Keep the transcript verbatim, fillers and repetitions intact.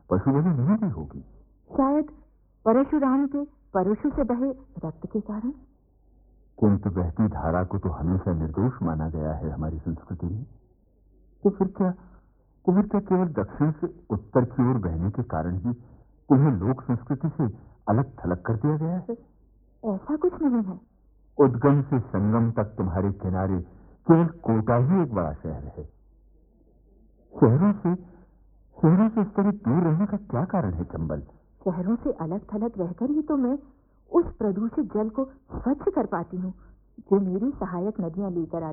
पशु बलि नहीं दी होगी। शायद परशुराम के परशु से बहे रक्त के कारण। किंतु बहती धारा को तो हमेशा निर्दोष माना गया है हमारी संस्कृति में। तो फिर क्या तो फिर क्या केवल दक्षिण से उत्तर की ओर बहने के कारण ही तुम्हें लोक संस्कृति से अलग थलग कर दिया गया है? ऐसा कुछ नहीं है। उद्गम से संगम तक तुम्हारे किनारे केवल कोटा ही एक बड़ा शहर है। शहरों से शहरों से इस तरह दूर रहने का क्या कारण है चंबल? शहरों से अलग थलग रहकर ही तो मैं उस प्रदूषित जल को स्वच्छ कर पाती हूँ जो मेरी सहायक नदियां लेकर आती हैं।